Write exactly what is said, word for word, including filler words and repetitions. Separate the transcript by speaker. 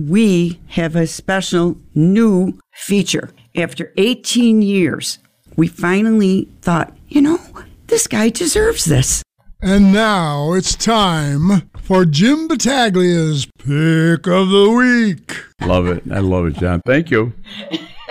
Speaker 1: we have a special new feature. After eighteen years, we finally thought, you know, this guy deserves this.
Speaker 2: And now it's time for Jim Battaglia's Pick of the Week.
Speaker 3: Love it. I love it, John. Thank you.